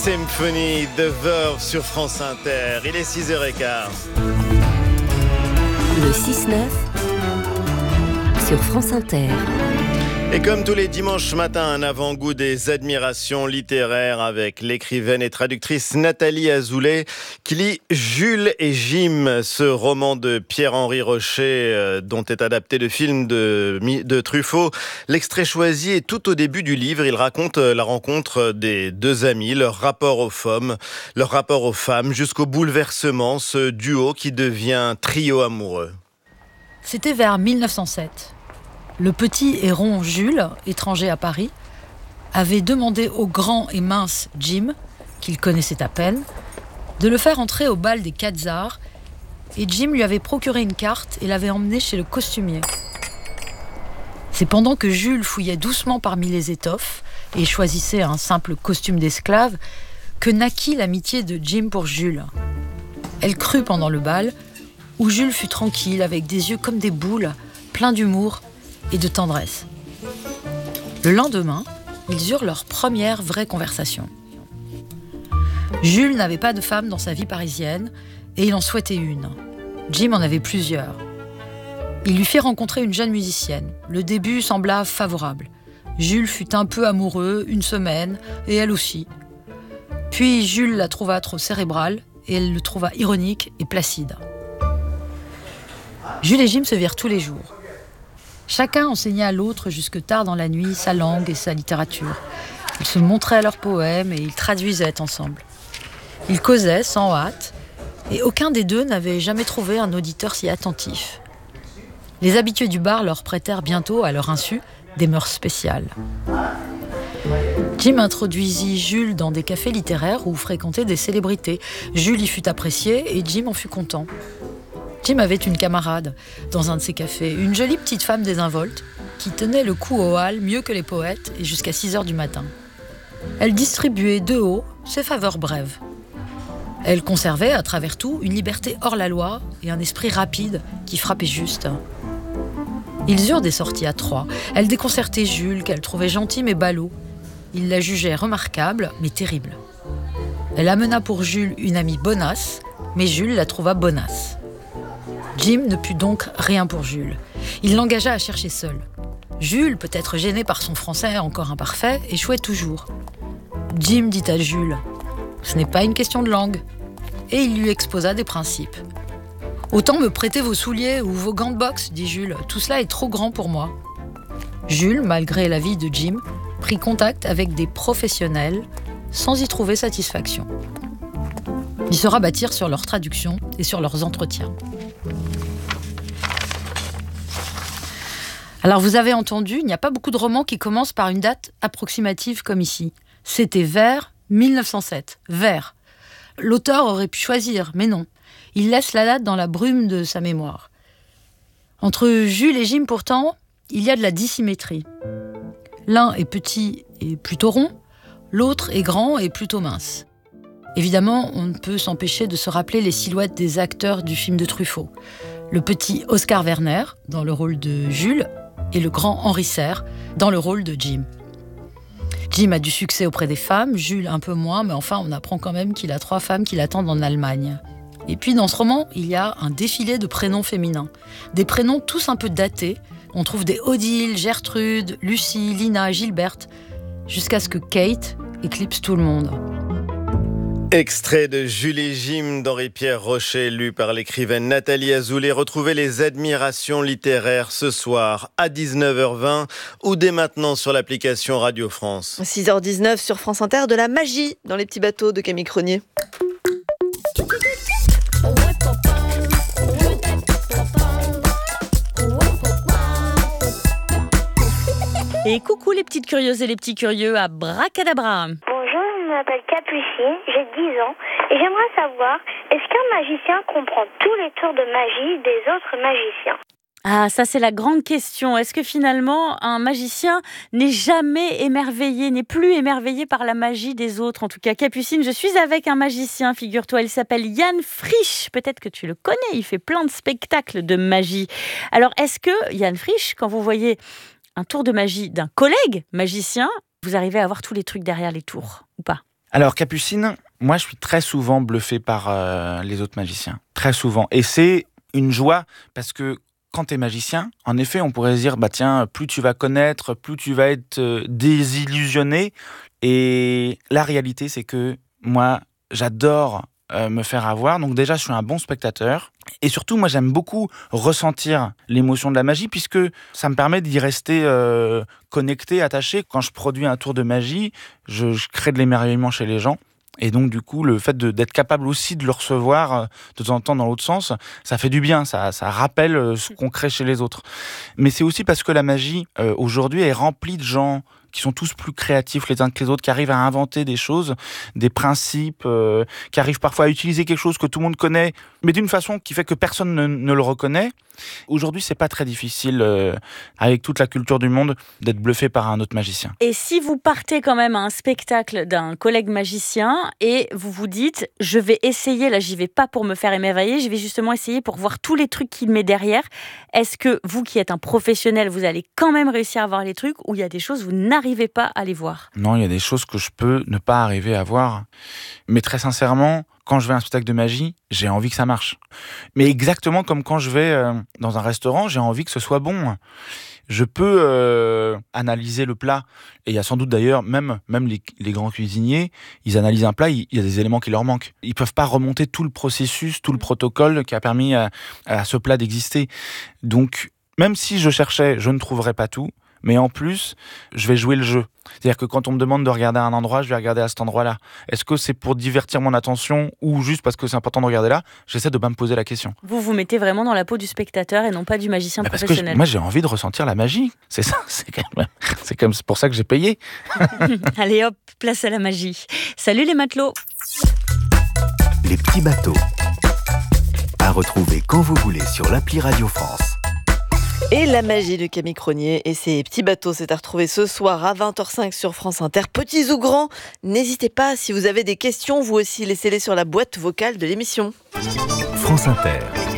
Symphonie de Verve sur France Inter. Il est 6h15. Le 6-9 sur France Inter. Et comme tous les dimanches matins, un avant-goût des admirations littéraires avec l'écrivaine et traductrice Nathalie Azoulay qui lit Jules et Jim, ce roman de Pierre-Henri Rocher dont est adapté le film de Truffaut. L'extrait choisi est tout au début du livre. Il raconte la rencontre des deux amis, leur rapport aux femmes, jusqu'au bouleversement, ce duo qui devient trio amoureux. C'était vers 1907. Le petit et rond Jules, étranger à Paris, avait demandé au grand et mince Jim, qu'il connaissait à peine, de le faire entrer au bal des 4 arts, et Jim lui avait procuré une carte et l'avait emmené chez le costumier. C'est pendant que Jules fouillait doucement parmi les étoffes et choisissait un simple costume d'esclave que naquit l'amitié de Jim pour Jules. Elle crut pendant le bal, où Jules fut tranquille, avec des yeux comme des boules, pleins d'humour et de tendresse. Le lendemain, ils eurent leur première vraie conversation. Jules n'avait pas de femme dans sa vie parisienne et il en souhaitait une. Jim en avait plusieurs. Il lui fit rencontrer une jeune musicienne. Le début sembla favorable. Jules fut un peu amoureux, une semaine, et elle aussi. Puis Jules la trouva trop cérébrale et elle le trouva ironique et placide. Jules et Jim se virent tous les jours. Chacun enseignait à l'autre jusque tard dans la nuit sa langue et sa littérature. Ils se montraient leurs poèmes et ils traduisaient ensemble. Ils causaient sans hâte et aucun des deux n'avait jamais trouvé un auditeur si attentif. Les habitués du bar leur prêtèrent bientôt, à leur insu, des mœurs spéciales. Jim introduisit Jules dans des cafés littéraires où fréquentaient des célébrités. Jules y fut apprécié et Jim en fut content. Jim avait une camarade dans un de ces cafés, une jolie petite femme désinvolte qui tenait le coup au hall mieux que les poètes et jusqu'à 6h du matin. Elle distribuait de haut ses faveurs brèves. Elle conservait à travers tout une liberté hors la loi et un esprit rapide qui frappait juste. Ils eurent des sorties à 3. Elle déconcertait Jules qu'elle trouvait gentil mais ballot. Il la jugeait remarquable mais terrible. Elle amena pour Jules une amie bonasse, mais Jules la trouva bonasse. Jim ne put donc rien pour Jules. Il l'engagea à chercher seul. Jules, peut-être gêné par son français encore imparfait, échouait toujours. Jim dit à Jules « Ce n'est pas une question de langue ». Et il lui exposa des principes. « Autant me prêter vos souliers ou vos gants de boxe, dit Jules. Tout cela est trop grand pour moi. » Jules, malgré l'avis de Jim, prit contact avec des professionnels sans y trouver satisfaction. Ils se rabattirent sur leur traduction et sur leurs entretiens. Alors vous avez entendu, il n'y a pas beaucoup de romans qui commencent par une date approximative comme ici. C'était vers 1907. Vers. L'auteur aurait pu choisir, mais non. Il laisse la date dans la brume de sa mémoire. Entre Jules et Jim, pourtant, il y a de la dissymétrie. L'un est petit et plutôt rond, l'autre est grand et plutôt mince. Évidemment, on ne peut s'empêcher de se rappeler les silhouettes des acteurs du film de Truffaut. Le petit Oscar Werner, dans le rôle de Jules, et le grand Henri Serre, dans le rôle de Jim. Jim a du succès auprès des femmes, Jules un peu moins, mais enfin on apprend quand même qu'il a 3 femmes qui l'attendent en Allemagne. Et puis dans ce roman, il y a un défilé de prénoms féminins. Des prénoms tous un peu datés. On trouve des Odile, Gertrude, Lucie, Lina, Gilberte, jusqu'à ce que Kate éclipse tout le monde. Extrait de Jules et Jim d'Henri-Pierre Rocher, lu par l'écrivaine Nathalie Azoulay. Retrouvez les admirations littéraires ce soir à 19h20 ou dès maintenant sur l'application Radio France. 6h19 sur France Inter, de la magie dans les petits bateaux de Camille Cronier. Et coucou les petites curieuses et les petits curieux à Bracadabra. Bonjour, je m'appelle Capucine, j'ai 10 ans et j'aimerais savoir, est-ce qu'un magicien comprend tous les tours de magie des autres magiciens ? Ah, ça c'est la grande question. Est-ce que finalement un magicien n'est jamais émerveillé, n'est plus émerveillé par la magie des autres ? En tout cas, Capucine, je suis avec un magicien, figure-toi, il s'appelle Yann Frisch. Peut-être que tu le connais, il fait plein de spectacles de magie. Alors, est-ce que Yann Frisch, quand vous voyez un tour de magie d'un collègue magicien, vous arrivez à voir tous les trucs derrière les tours, ou pas ? Alors Capucine, moi je suis très souvent bluffé par les autres magiciens. Très souvent. Et c'est une joie parce que quand tu es magicien, en effet, on pourrait se dire, tiens, plus tu vas connaître, plus tu vas être désillusionné. Et la réalité, c'est que moi, j'adore me faire avoir. Donc déjà, je suis un bon spectateur. Et surtout, moi, j'aime beaucoup ressentir l'émotion de la magie puisque ça me permet d'y rester connecté, attaché. Quand je produis un tour de magie, je crée de l'émerveillement chez les gens. Et donc, du coup, le fait d'être capable aussi de le recevoir de temps en temps dans l'autre sens, ça fait du bien, ça rappelle ce qu'on crée chez les autres. Mais c'est aussi parce que la magie, aujourd'hui, est remplie de gens qui sont tous plus créatifs les uns que les autres, qui arrivent à inventer des choses, des principes, qui arrivent parfois à utiliser quelque chose que tout le monde connaît, mais d'une façon qui fait que personne ne le reconnaît. Aujourd'hui, c'est pas très difficile, avec toute la culture du monde, d'être bluffé par un autre magicien. Et si vous partez quand même à un spectacle d'un collègue magicien et vous vous dites, je vais essayer, là j'y vais pas pour me faire émerveiller, je vais justement essayer pour voir tous les trucs qu'il met derrière, est-ce que vous qui êtes un professionnel, vous allez quand même réussir à voir les trucs ou il y a des choses vous n'arrivez pas à les voir? Non, il y a des choses que je peux ne pas arriver à voir. Mais très sincèrement, quand je vais à un spectacle de magie, j'ai envie que ça marche. Mais exactement comme quand je vais dans un restaurant, j'ai envie que ce soit bon. Je peux analyser le plat. Et il y a sans doute d'ailleurs, même les grands cuisiniers, ils analysent un plat, il y a des éléments qui leur manquent. Ils ne peuvent pas remonter tout le processus, tout le protocole qui a permis à ce plat d'exister. Donc, même si je cherchais, je ne trouverais pas tout. Mais en plus, je vais jouer le jeu. C'est-à-dire que quand on me demande de regarder un endroit, je vais regarder à cet endroit-là. Est-ce que c'est pour divertir mon attention ou juste parce que c'est important de regarder là? J'essaie de pas me poser la question. Vous vous mettez vraiment dans la peau du spectateur et non pas du magicien professionnel. Parce que moi, j'ai envie de ressentir la magie. C'est ça, c'est pour ça que j'ai payé. Allez hop, place à la magie. Salut les matelots. Les petits bateaux. À retrouver quand vous voulez sur l'appli Radio France. Et la magie de Camille Cronier et ses petits bateaux, c'est à retrouver ce soir à 20h05 sur France Inter. Petits ou grands, n'hésitez pas, si vous avez des questions, vous aussi, laissez-les sur la boîte vocale de l'émission. France Inter.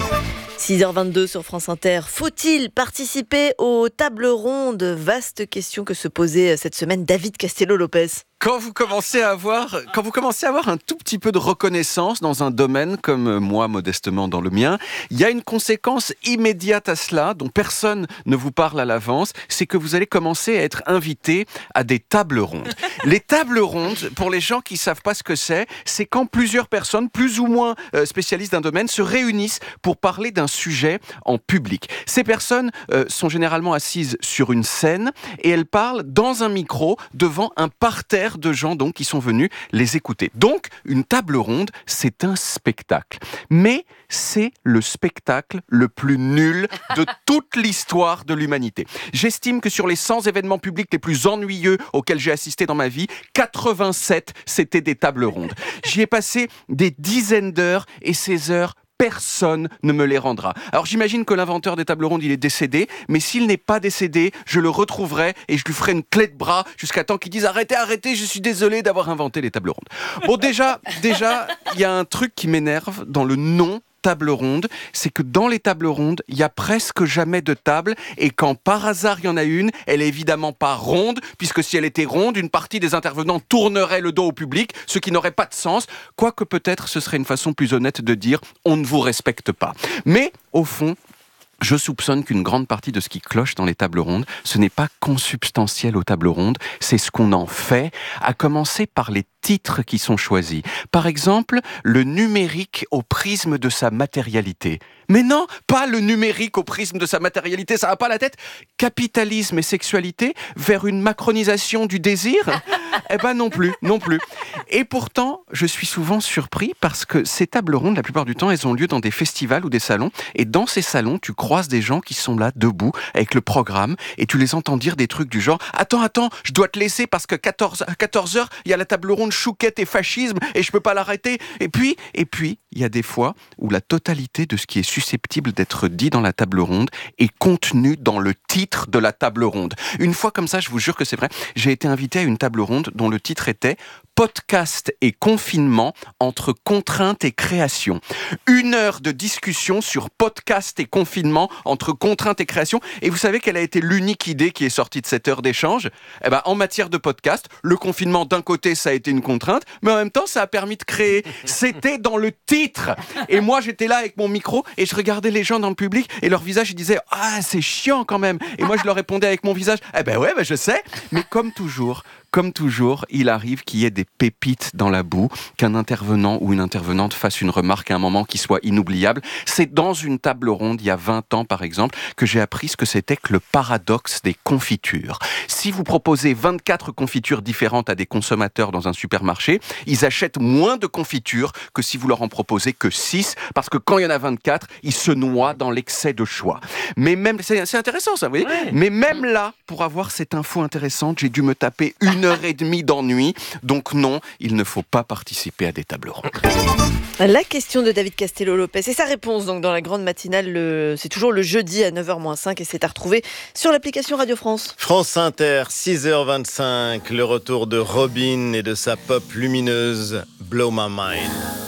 6h22 sur France Inter. Faut-il participer aux tables rondes? Vaste question que se posait cette semaine David Castello-Lopez. Quand vous commencez à avoir un tout petit peu de reconnaissance dans un domaine comme moi modestement dans le mien, il y a une conséquence immédiate à cela dont personne ne vous parle à l'avance, c'est que vous allez commencer à être invité à des tables rondes. Les tables rondes, pour les gens qui savent pas ce que c'est quand plusieurs personnes, plus ou moins spécialistes d'un domaine, se réunissent pour parler d'un sujet en public. Ces personnes sont généralement assises sur une scène et elles parlent dans un micro devant un parterre de gens donc qui sont venus les écouter. Donc, une table ronde, c'est un spectacle. Mais c'est le spectacle le plus nul de toute l'histoire de l'humanité. J'estime que sur les 100 événements publics les plus ennuyeux auxquels j'ai assisté dans ma vie, 87, c'était des tables rondes. J'y ai passé des dizaines d'heures et ces heures, personne ne me les rendra. Alors j'imagine que l'inventeur des tables rondes, il est décédé, mais s'il n'est pas décédé, je le retrouverai et je lui ferai une clé de bras jusqu'à temps qu'il dise « Arrêtez, je suis désolé d'avoir inventé les tables rondes ». Bon, déjà, il y a un truc qui m'énerve dans le nom table ronde, c'est que dans les tables rondes, il y a presque jamais de table et quand par hasard il y en a une, elle est évidemment pas ronde, puisque si elle était ronde, une partie des intervenants tournerait le dos au public, ce qui n'aurait pas de sens, quoique peut-être ce serait une façon plus honnête de dire « on ne vous respecte pas ». Mais au fond, je soupçonne qu'une grande partie de ce qui cloche dans les tables rondes, ce n'est pas consubstantiel aux tables rondes, c'est ce qu'on en fait, à commencer par les titres qui sont choisis. Par exemple, le numérique au prisme de sa matérialité. Mais non, pas le numérique au prisme de sa matérialité, ça va pas la tête. Capitalisme et sexualité vers une macronisation du désir? Eh ben non plus. Et pourtant, je suis souvent surpris parce que ces tables rondes, la plupart du temps, elles ont lieu dans des festivals ou des salons. Et dans ces salons, tu croises des gens qui sont là, debout, avec le programme, et tu les entends dire des trucs du genre « Attends, je dois te laisser parce que 14h, il y a la table ronde chouquette et fascisme, et je peux pas l'arrêter. » Et puis, il y a des fois où la totalité de ce qui est susceptible d'être dit dans la table ronde est contenu dans le titre de la table ronde. Une fois comme ça, je vous jure que c'est vrai, j'ai été invité à une table ronde dont le titre était « podcast et confinement entre contrainte et création. 1 heure de discussion sur podcast et confinement entre contrainte et création. Et vous savez quelle a été l'unique idée qui est sortie de cette heure d'échange ? Eh ben, en matière de podcast, le confinement d'un côté ça a été une contrainte, mais en même temps ça a permis de créer. C'était dans le titre. Et moi j'étais là avec mon micro et je regardais les gens dans le public et leur visage ils disaient ah c'est chiant quand même. Et moi je leur répondais avec mon visage eh ben ouais ben je sais. Mais comme toujours, il arrive qu'il y ait des pépites dans la boue, qu'un intervenant ou une intervenante fasse une remarque à un moment qui soit inoubliable. C'est dans une table ronde, il y a 20 ans par exemple, que j'ai appris ce que c'était que le paradoxe des confitures. Si vous proposez 24 confitures différentes à des consommateurs dans un supermarché, ils achètent moins de confitures que si vous leur en proposez que 6, parce que quand il y en a 24, ils se noient dans l'excès de choix. Mais même, c'est intéressant ça, vous voyez ? Ouais. Mais même là, pour avoir cette info intéressante, j'ai dû me taper 1h30 d'ennui. Donc non, il ne faut pas participer à des tables rondes. La question de David Castello-Lopez et sa réponse donc dans la grande matinale, c'est toujours le jeudi à 9h-5 et c'est à retrouver sur l'application Radio France. France Inter, 6h25, le retour de Robin et de sa pop lumineuse Blow My Mind.